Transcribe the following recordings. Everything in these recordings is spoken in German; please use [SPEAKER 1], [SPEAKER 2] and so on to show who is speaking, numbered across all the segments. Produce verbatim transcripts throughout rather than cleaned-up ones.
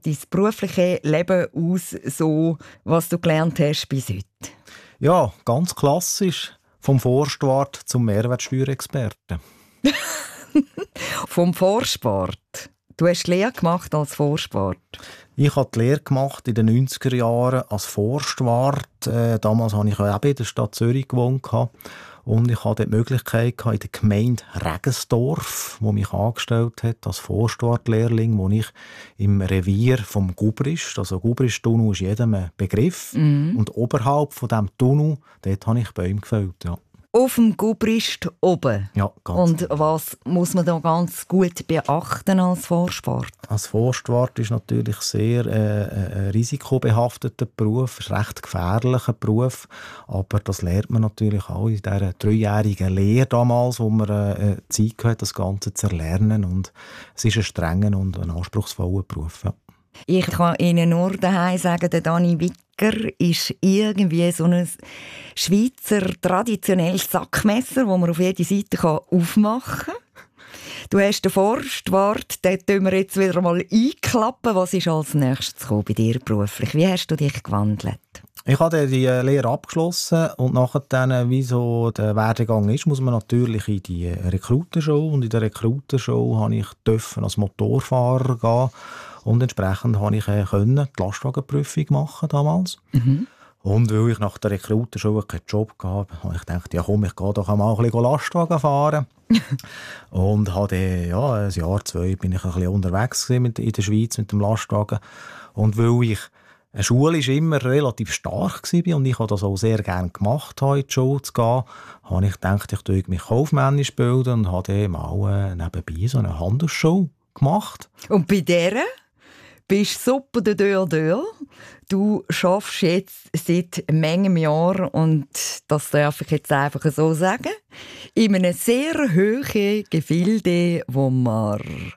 [SPEAKER 1] sieht dein berufliche Leben aus, so was du gelernt hast bis heute?
[SPEAKER 2] Ja, ganz klassisch. Vom Forstwart zum Mehrwertsteuerexperten.
[SPEAKER 1] Vom Vorsport. Du hast die Lehre gemacht als Vorsport.
[SPEAKER 2] Ich habe die Lehre gemacht in den neunziger Jahren als Forstwart. Äh, damals habe ich auch in der Stadt Zürich gewohnt. Und ich hatte die Möglichkeit in der Gemeinde Regensdorf, wo mich angestellt hat als Forstwartlehrling, wo ich im Revier vom Gubrist, also Gubrist-Tunnel ist jedem ein Begriff, mhm. und oberhalb von diesem Tunnel, dort habe ich Bäume gefällt, ja.
[SPEAKER 1] Auf dem Gubrist oben?
[SPEAKER 2] Ja, ganz
[SPEAKER 1] Und
[SPEAKER 2] genau.
[SPEAKER 1] Was muss man da ganz gut beachten als Forstwart?
[SPEAKER 2] Als Forstwart ist natürlich sehr äh, ein risikobehafteter Beruf, ein recht gefährlicher Beruf, aber das lernt man natürlich auch in dieser dreijährigen Lehre damals, wo man äh, Zeit hat, das Ganze zu erlernen, und es ist ein strenger und ein anspruchsvoller Beruf, ja.
[SPEAKER 1] Ich kann Ihnen nur daheim sagen, der Dani Wicker ist irgendwie so ein Schweizer traditionelles Sackmesser, das man auf jede Seite aufmachen kann. Du hast den Forstwart, den tun wir jetzt wieder mal einklappen. Was ist als nächstes gekommen bei dir beruflich? Wie hast du dich gewandelt?
[SPEAKER 2] Ich habe die Lehre abgeschlossen und nachher, dann, wie so der Werdegang ist, muss man natürlich in die Rekrutenshow. Und in der Rekrutenshow durfte ich als Motorfahrer gehen. Und entsprechend konnte ich äh, können, die Lastwagenprüfung machen damals. Mhm. Und weil ich nach der Rekrutenshow keinen Job hatte, habe ich gedacht, ja komm, ich gehe doch mal ein bisschen Lastwagen fahren. Und habe dann, ja, ein Jahr, zwei bin ich ein bisschen unterwegs mit, in der Schweiz mit dem Lastwagen. Und weil ich eine Schule ist immer relativ stark war und ich habe das auch sehr gerne gemacht, in die Schule zu gehen, habe ich gedacht, ich tue mich kaufmännisch bilden und habe dann mal äh, nebenbei so eine Handelsschule gemacht.
[SPEAKER 1] Und bei der bist du super der Dörr Dörr. Du arbeitest jetzt seit manchem Jahr, und das darf ich jetzt einfach so sagen, in einem sehr hohen Gefilde, wo man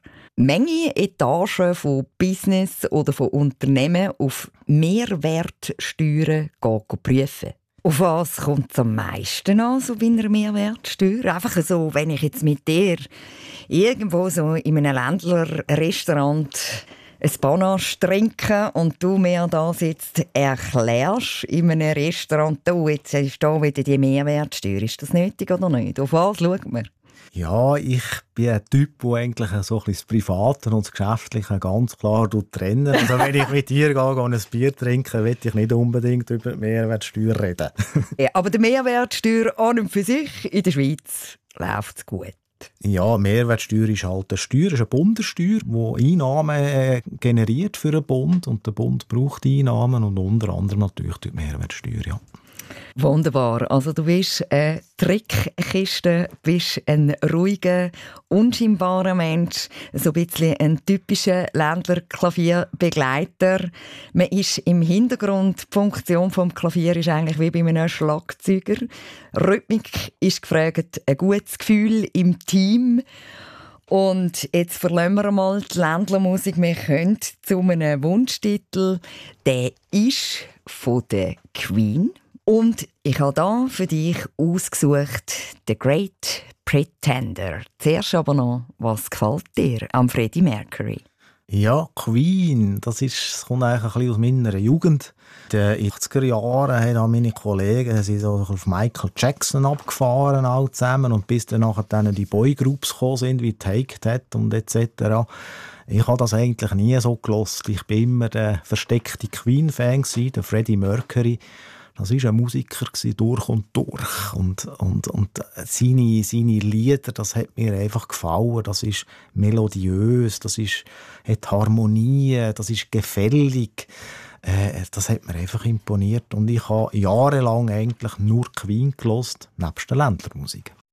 [SPEAKER 1] Menge Etagen von Business oder von Unternehmen auf Mehrwertsteuern prüfen. Auf was kommt es am meisten an, so bei einer Mehrwertsteuer? Einfach so, wenn ich jetzt mit dir irgendwo so in einem Ländler-Restaurant ein Panache trinke und du mir das jetzt erklärst in einem Restaurant, du, jetzt ist da wieder die Mehrwertsteuer. Ist das nötig oder nicht? Auf was schaut man?
[SPEAKER 2] Ja, ich bin ein Typ, der eigentlich so ein bisschen das Private und das Geschäftliche ganz klar trennen. Also wenn ich mit dir gehe, gehe ein Bier trinken, will ich nicht unbedingt über die Mehrwertsteuer reden.
[SPEAKER 1] Ja, aber die Mehrwertsteuer an und für sich in der Schweiz läuft es gut.
[SPEAKER 2] Ja, Mehrwertsteuer ist halt eine Steuer, ist eine Bundessteuer, die Einnahmen äh, generiert für den Bund. Und der Bund braucht Einnahmen und unter anderem natürlich die Mehrwertsteuer, ja.
[SPEAKER 1] Wunderbar. Also du bist eine Trickkiste, bist ein ruhiger, unscheinbarer Mensch, so ein bisschen ein typischer Ländler-Klavierbegleiter. Man ist im Hintergrund, die Funktion des Klavier ist eigentlich wie bei einem Schlagzeuger. Rhythmik ist gefragt, ein gutes Gefühl im Team. Und jetzt verlassen wir mal die Ländlermusik. Wir kommen zu einem Wunschtitel. Der ist von der Queen. Und ich habe hier für dich ausgesucht «The Great Pretender». Zuerst aber noch, was gefällt dir am Freddie Mercury?
[SPEAKER 2] Ja, Queen, das, ist, das kommt eigentlich ein bisschen aus meiner Jugend. In den achtziger Jahren haben meine Kollegen sind so auf Michael Jackson abgefahren, all zusammen, und bis dann nachher dann die Boygroups gekommen sind, wie Take That und et cetera. Ich habe das eigentlich nie so gehört. Ich war immer der versteckte Queen-Fan, der Freddie Mercury. Das war ein Musiker durch und durch. Und, und, und seine, seine Lieder, das hat mir einfach gefallen. Das ist melodiös, das ist, hat Harmonie, das ist gefällig. Äh, das hat mir einfach imponiert. Und ich habe jahrelang eigentlich nur Queen gehört, nebst der Ländlermusik.